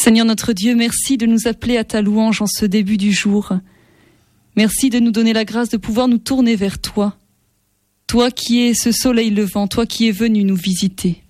Seigneur notre Dieu, merci de nous appeler à ta louange en ce début du jour. Merci de nous donner la grâce de pouvoir nous tourner vers toi. Toi qui es ce soleil levant, toi qui es venu nous visiter.